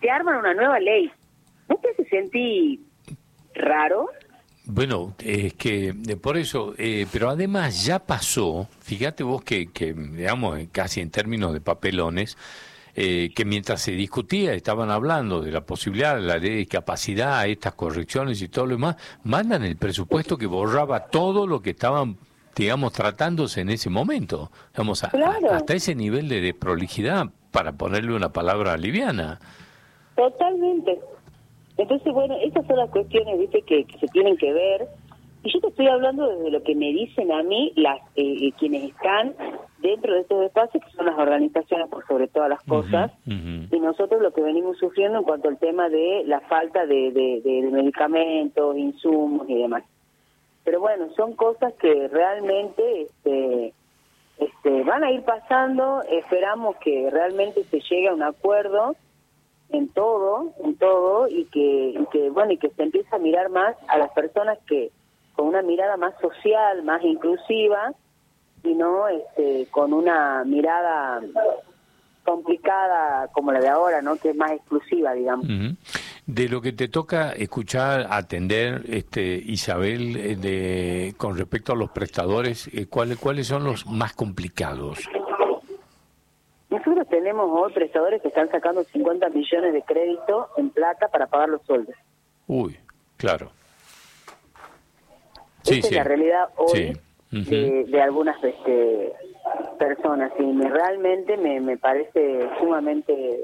te arman una nueva ley. ¿No te hace sentir raro? Bueno, es que por eso, pero además ya pasó, fíjate vos que digamos, casi en términos de papelones, que mientras se discutía, estaban hablando de la posibilidad de la ley de discapacidad, estas correcciones y todo lo demás, mandan el presupuesto que borraba todo lo que estaban, digamos, tratándose en ese momento. Digamos, Claro. hasta ese nivel de desprolijidad, para ponerle una palabra liviana. Totalmente. Entonces, bueno, esas son las cuestiones, viste, que se tienen que ver. Y yo te estoy hablando desde lo que me dicen a mí las quienes están dentro de estos espacios, que son las organizaciones por sobre todas las cosas, y nosotros lo que venimos sufriendo en cuanto al tema de la falta de medicamentos, insumos y demás. Pero bueno, son cosas que realmente van a ir pasando. Esperamos que realmente se llegue a un acuerdo en todo, y que bueno, y que se empiece a mirar más a las personas que con una mirada más social, más inclusiva, y no con una mirada complicada como la de ahora, ¿no? Que es más exclusiva, digamos. De lo que te toca escuchar, atender, Isabel, con respecto a los prestadores, ¿cuáles son los más complicados? Nosotros tenemos hoy prestadores que están sacando 50 millones de crédito en plata para pagar los sueldos. Uy, claro. Esa es la realidad hoy de algunas personas, y realmente me parece sumamente,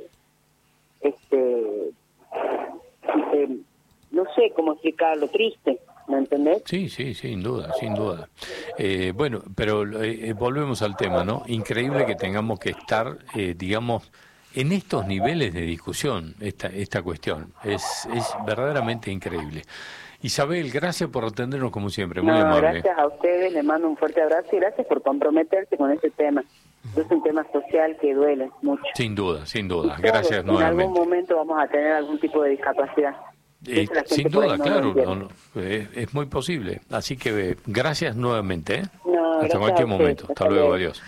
no sé cómo explicarlo, triste, ¿me entendés? Sí, sin duda, sin duda. Bueno, pero volvemos al tema, ¿no? Increíble que tengamos que estar, digamos, en estos niveles de discusión, esta cuestión. Es verdaderamente increíble. Isabel, gracias por atendernos como siempre, muy amable. Gracias a ustedes, les mando un fuerte abrazo y gracias por comprometerse con este tema. Es un tema social que duele mucho. Sin duda, gracias nuevamente. En algún momento vamos a tener algún tipo de discapacidad. Sin duda, claro, es muy posible. Así que gracias nuevamente. Hasta cualquier momento. Hasta luego, adiós.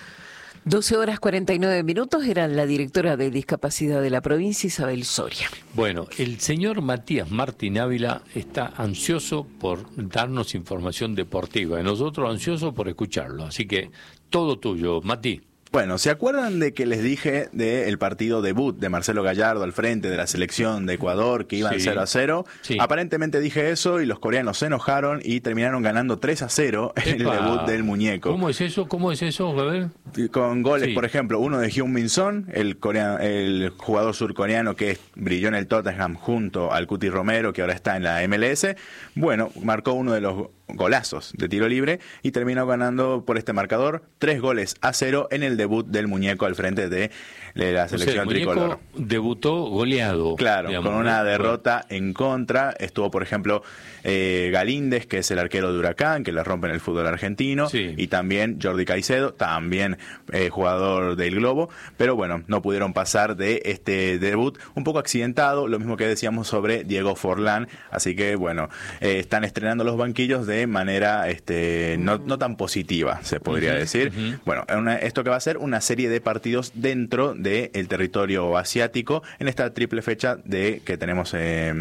12:49 era la directora de discapacidad de la provincia, Isabel Soria. Bueno, el señor Matías Martín Ávila está ansioso por darnos información deportiva y nosotros ansiosos por escucharlo. Así que todo tuyo, Mati. Bueno, ¿se acuerdan de que les dije del partido debut de Marcelo Gallardo al frente de la selección de Ecuador, que iban 0-0? Sí. Aparentemente dije eso y los coreanos se enojaron y terminaron ganando 3-0 en el debut del muñeco. ¿Cómo es eso? A ver. Con goles, por ejemplo, uno de Heung-min Son, el jugador surcoreano que brilló en el Tottenham junto al Cuti Romero, que ahora está en la MLS. Bueno, marcó uno de los golazos de tiro libre y terminó ganando por este marcador 3-0 en el debut del muñeco al frente de la selección tricolor. Debutó goleado. Claro, digamos, con una derrota en contra. Estuvo, por ejemplo, Galíndez, que es el arquero de Huracán, que le rompe en el fútbol argentino, y también Jordi Caicedo, también jugador del Globo, pero bueno, no pudieron pasar de este debut un poco accidentado, lo mismo que decíamos sobre Diego Forlán, así que bueno, están estrenando los banquillos de manera no tan positiva, se podría decir. Bueno, esto que va a ser una serie de partidos dentro del territorio asiático en esta triple fecha que tenemos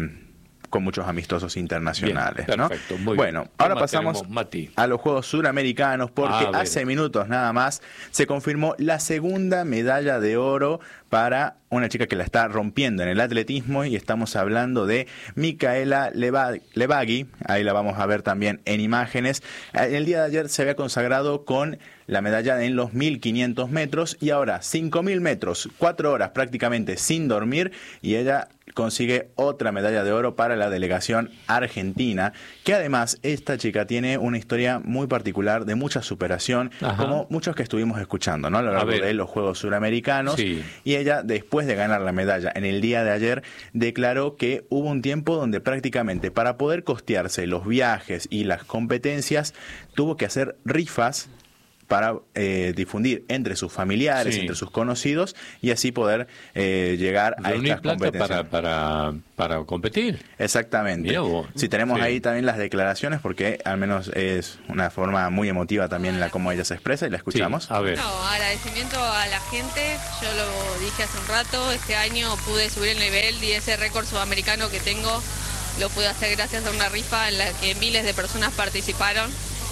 con muchos amistosos internacionales. Bien, perfecto, ¿no? Muy bueno, bien. Ahora pasamos a los Juegos Suramericanos, porque hace minutos nada más se confirmó la segunda medalla de oro para una chica que la está rompiendo en el atletismo, y estamos hablando de Micaela Levagui. Ahí la vamos a ver también en imágenes. El día de ayer se había consagrado con la medalla en los 1500 metros y ahora 5000 metros, 4 horas prácticamente sin dormir, y ella consigue otra medalla de oro para la delegación argentina, que además esta chica tiene una historia muy particular de mucha superación, como muchos que estuvimos escuchando, ¿no? A lo largo de los Juegos Suramericanos. Y ella, después de ganar la medalla en el día de ayer, declaró que hubo un tiempo donde prácticamente para poder costearse los viajes y las competencias tuvo que hacer rifas para difundir entre sus familiares, entre sus conocidos, y así poder llegar a estas competencias. Para competir. Exactamente. Si tenemos ahí también las declaraciones, porque al menos es una forma muy emotiva también en la cómo ella se expresa, y la escuchamos. Sí, a ver. No, agradecimiento a la gente. Yo lo dije hace un rato, este año pude subir el nivel y ese récord sudamericano que tengo lo pude hacer gracias a una rifa en la que miles de personas participaron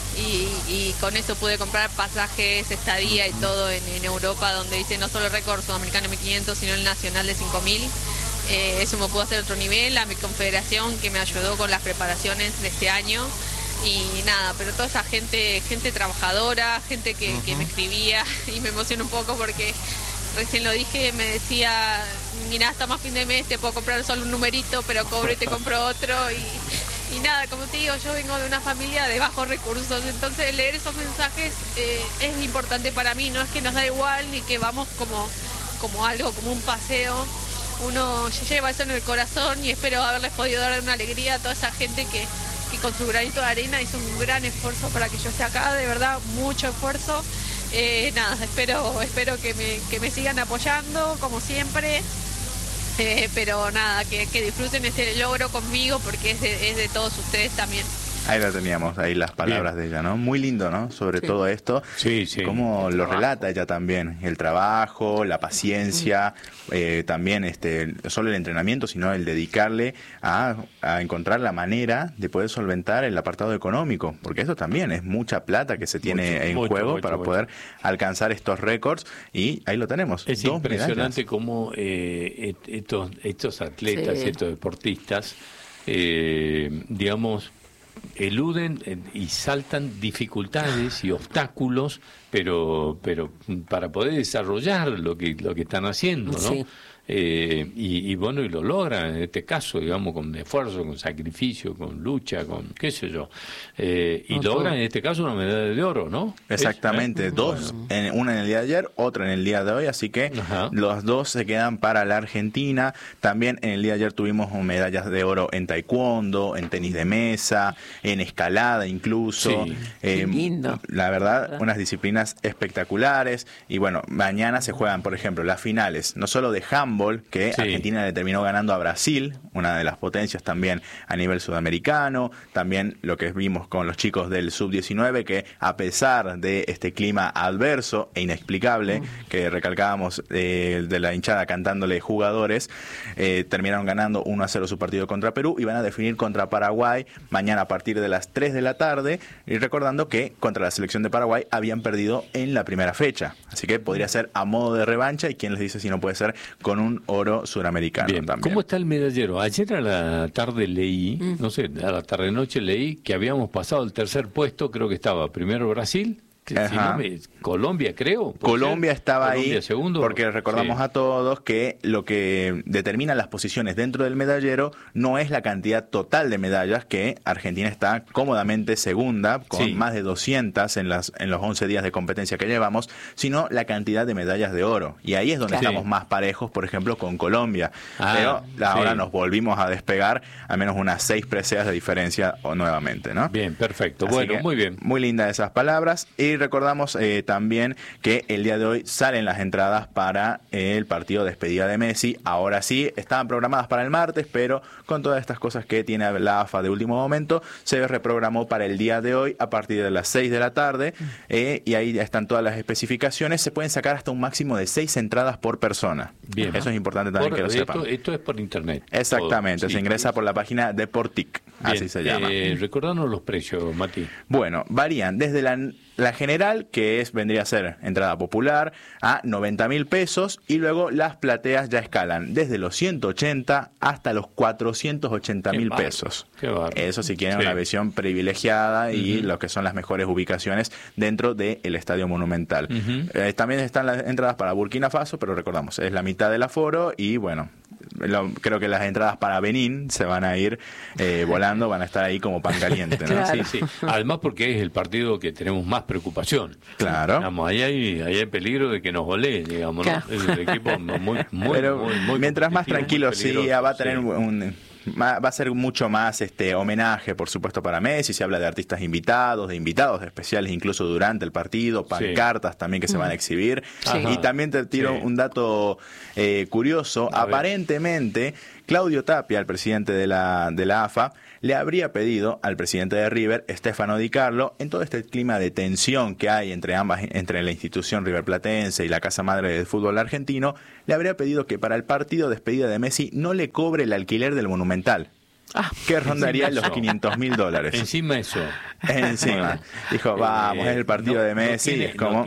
y con eso pude comprar pasajes, estadía y todo en Europa, donde hice no solo el récord sudamericano 1500, sino el nacional de 5000. Eso me pudo hacer otro nivel, a mi confederación que me ayudó con las preparaciones de este año. Y nada, pero toda esa gente trabajadora, gente que me escribía, y me emociono un poco porque recién lo dije, me decía, mirá, hasta más fin de mes te puedo comprar solo un numerito, pero cobro y te compro otro. Y nada, como te digo, yo vengo de una familia de bajos recursos, entonces leer esos mensajes es importante para mí. No es que nos da igual ni que vamos como algo, como un paseo. Uno lleva eso en el corazón y espero haberles podido dar una alegría a toda esa gente que con su granito de arena hizo un gran esfuerzo para que yo esté acá, de verdad, mucho esfuerzo. Nada, espero que me sigan apoyando, como siempre. Pero nada, que disfruten este logro conmigo, porque es de todos ustedes también. Ahí la teníamos, ahí las palabras de ella, ¿no? Muy lindo, ¿no? Sobre todo esto. Sí. Cómo lo relata ella también. El trabajo, la paciencia, también no solo el entrenamiento, sino el dedicarle a encontrar la manera de poder solventar el apartado económico. Porque eso también es mucha plata que se tiene en juego para poder alcanzar estos récords. Y ahí lo tenemos. Es impresionante cómo estos atletas, estos deportistas, digamos, eluden y saltan dificultades y obstáculos, pero para poder desarrollar lo que están haciendo, ¿no? Sí. Y bueno, y lo logran en este caso, digamos, con esfuerzo, con sacrificio, con lucha, con qué sé yo, y logran en este caso una medalla de oro, ¿no? Exactamente, dos, una en el día de ayer, otra en el día de hoy, así que los dos se quedan para la Argentina. También en el día de ayer tuvimos medallas de oro en taekwondo, en tenis de mesa, en escalada incluso. Qué lindo. La verdad, unas disciplinas espectaculares. Y bueno, mañana se juegan, por ejemplo, las finales, no solo de handball, que Argentina le terminó ganando a Brasil, una de las potencias también a nivel sudamericano. También lo que vimos con los chicos del sub-19, que a pesar de este clima adverso e inexplicable, que recalcábamos de la hinchada cantándole jugadores, terminaron ganando 1-0 su partido contra Perú y van a definir contra Paraguay mañana a partir de las 3 de la tarde, y recordando que contra la selección de Paraguay habían perdido en la primera fecha, así que podría ser a modo de revancha, y quién les dice si no puede ser con un oro suramericano. Bien. También. ¿Cómo está el medallero? Ayer a la tarde leí, no sé, a la tarde-noche leí que habíamos pasado el tercer puesto, creo que estaba primero Brasil, Colombia, creo. Colombia estaba Colombia ahí, segundo, porque recordamos a todos que lo que determina las posiciones dentro del medallero no es la cantidad total de medallas, que Argentina está cómodamente segunda, con más de 200 en los 11 días de competencia que llevamos, sino la cantidad de medallas de oro. Y ahí es donde estamos más parejos, por ejemplo, con Colombia. Pero ahora nos volvimos a despegar, al menos unas 6 preseas de diferencia nuevamente, ¿no? Bien, perfecto. Así bueno, muy bien. Muy lindas esas palabras. Y recordamos también que el día de hoy salen las entradas para el partido de despedida de Messi. Ahora sí, estaban programadas para el martes, pero con todas estas cosas que tiene la AFA de último momento, se reprogramó para el día de hoy a partir de las 6 de la tarde, y ahí están todas las especificaciones. Se pueden sacar hasta un máximo de 6 entradas por persona. Bien. Eso es importante también que lo sepan. Esto es por internet. Exactamente, se ingresa por la página Deportic, así se llama. Recordanos los precios, Mati. Bueno, varían desde la general, que vendría a ser entrada popular, a 90.000 pesos, y luego las plateas ya escalan desde los 180 hasta los 480.000 pesos. Eso si quieren una visión privilegiada y lo que son las mejores ubicaciones dentro del Estadio Monumental. También están las entradas para Burkina Faso, pero recordamos, es la mitad del aforo, y bueno, creo que las entradas para Benín se van a ir volando, van a estar ahí como pan caliente, ¿no? Claro. Sí. Además, porque es el partido que tenemos más preocupación. Claro. Digamos, ahí hay peligro de que nos golee, digamos, ¿no? Es un equipo muy mientras más tranquilo, muy peligroso, va a tener va a ser mucho más homenaje, por supuesto, para Messi. Se habla de artistas invitados, de invitados especiales incluso durante el partido, pancartas también que se van a exhibir. Y también te tiro un dato curioso. Aparentemente, Claudio Tapia, el presidente de la AFA, le habría pedido al presidente de River, Stefano Di Carlo, en todo este clima de tensión que hay entre la institución riverplatense y la casa madre del fútbol argentino, le habría pedido que para el partido de despedida de Messi no le cobre el alquiler del Monumental. Que rondaría los $500,000. Encima eso. Encima. Dijo, vamos, es el partido de Messi. No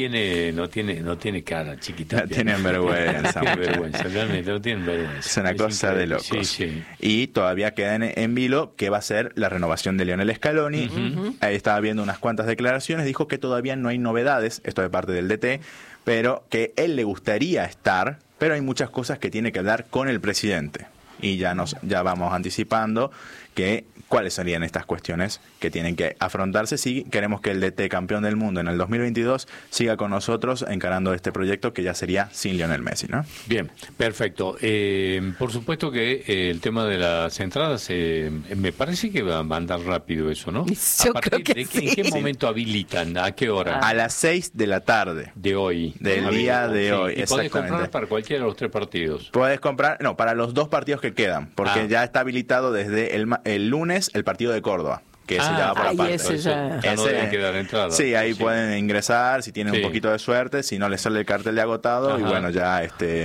tiene cara, chiquita. No tienen vergüenza. Realmente no tienen vergüenza. Es una cosa de locos. Sí. Y todavía queda en vilo que va a ser la renovación de Lionel Scaloni. Ahí estaba viendo unas cuantas declaraciones. Dijo que todavía no hay novedades, esto de parte del DT, pero que él le gustaría estar, pero hay muchas cosas que tiene que hablar con el presidente. Y ya vamos anticipando cuáles serían estas cuestiones que tienen que afrontarse si queremos que el DT campeón del mundo en el 2022 siga con nosotros encarando este proyecto que ya sería sin Lionel Messi, ¿no? Bien, perfecto. Por supuesto que el tema de las entradas, me parece que va a andar rápido eso, ¿no? Yo creo que sí. ¿En qué momento habilitan? ¿A qué hora? A las 6 de la tarde. De hoy. Del día de hoy, y exactamente. Podés comprar para cualquiera de los 3 partidos. Podés comprar, para los 2 partidos que quedan, porque ya está habilitado desde el lunes el partido de Córdoba, que se llama por aparte. Ese ya no deben quedar entradas. Sí, ahí pueden ingresar si tienen un poquito de suerte, si no les sale el cartel de agotado. Y bueno, ya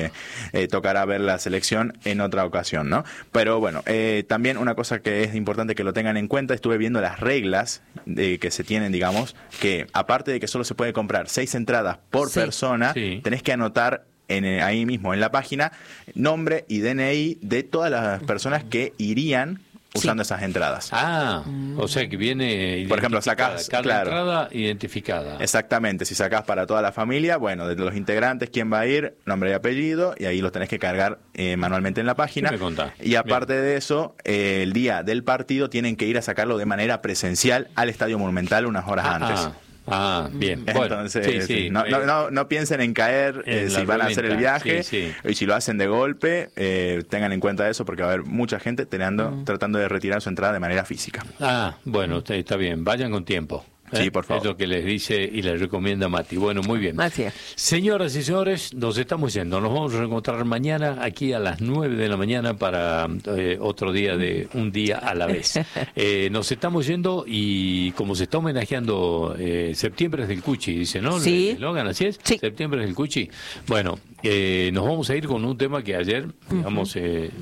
tocará ver la selección en otra ocasión, ¿no? Pero bueno, también una cosa que es importante que lo tengan en cuenta, estuve viendo las reglas que se tienen, digamos, que aparte de que solo se puede comprar 6 entradas por persona, tenés que anotar ahí mismo en la página nombre y DNI de todas las personas que irían usando esas entradas. O sea que viene, por ejemplo, sacás cada entrada identificada. Exactamente, si sacás para toda la familia, bueno, de los integrantes, quién va a ir, nombre y apellido, y ahí los tenés que cargar manualmente en la página. Y aparte de eso, el día del partido tienen que ir a sacarlo de manera presencial al Estadio Monumental unas horas antes. Bien. Entonces, no piensen en caer si van a hacer el viaje, y si lo hacen de golpe, tengan en cuenta eso, porque va a haber mucha gente tratando de retirar su entrada de manera física. Bueno, está bien, vayan con tiempo. Sí, por favor. Es lo que les dice y les recomienda Mati. Bueno, muy bien. Gracias. Señoras y señores, nos estamos yendo. Nos vamos a reencontrar mañana aquí a las 9 de la mañana para otro día de Un Día a la Vez. Nos estamos yendo y como se está homenajeando septiembre es del Cuchi, dice, ¿no? Sí. ¿El eslogan así es? Sí. Septiembre es del Cuchi. Bueno, nos vamos a ir con un tema que ayer, digamos...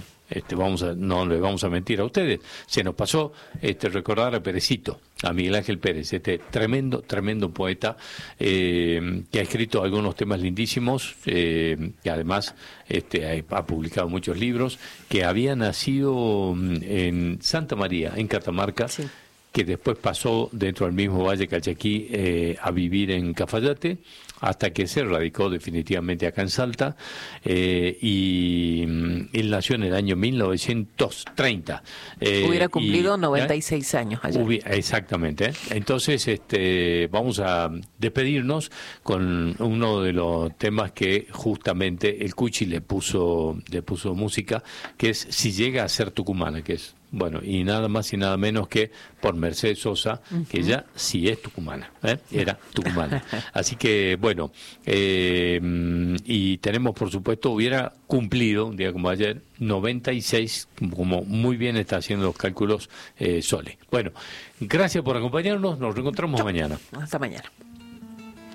no les vamos a mentir a ustedes, se nos pasó recordar a Perecito, a Miguel Ángel Pérez, tremendo poeta que ha escrito algunos temas lindísimos, que además ha publicado muchos libros, que había nacido en Santa María, en Catamarca, que después pasó dentro del mismo Valle Calchaquí a vivir en Cafayate, hasta que se radicó definitivamente acá en Salta, y él nació en el año 1930. Hubiera cumplido 96 años ayer. Exactamente. Entonces, vamos a despedirnos con uno de los temas que justamente el Cuchi le puso música, que es Si llega a ser tucumana, que es y nada más y nada menos que por Mercedes Sosa, que ella sí es tucumana, era tucumana. Así que, y tenemos, por supuesto, hubiera cumplido, un día como ayer, 96, como muy bien está haciendo los cálculos Sole. Bueno, gracias por acompañarnos, nos reencontramos mañana. Hasta mañana.